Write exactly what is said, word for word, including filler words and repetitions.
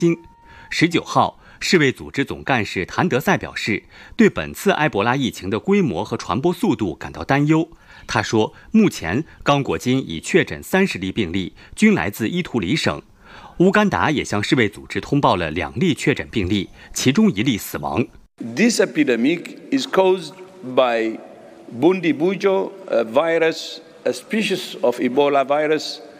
十九号，世卫组织总干事谭德赛表示，对本次埃博拉疫情的规模和传播速度感到担忧。他说，目前刚果金已确诊三十例病例，均来自伊图里省。乌干达也向世卫组织通报了两例确诊病例，其中一例死亡。 This epidemic is caused by Bundibugyo virus, a species of Ebola virus